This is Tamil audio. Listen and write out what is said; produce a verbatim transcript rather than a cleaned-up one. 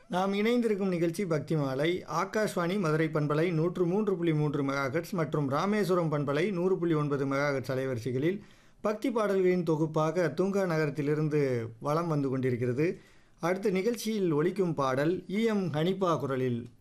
நாம் இணைந்திருக்கும் நிகழ்ச்சி பக்தி மாலை. ஆகாஷ்வாணி மதுரை பண்பலை நூற்று மூன்று புள்ளி மூன்று மெகாஹெட்ஸ் மற்றும் ராமேஸ்வரம் பண்பலை நூறு புள்ளி ஒன்பது மெகாஹெட்ஸ் அலைவரிசைகளில் பக்தி பாடல்களின் தொகுப்பாக தூங்கா நகரத்திலிருந்து வலம் வந்து கொண்டிருக்கிறது. அடுத்த நிகழ்ச்சியில் ஒலிக்கும் பாடல் இ எம் ஹனிபா குரலில்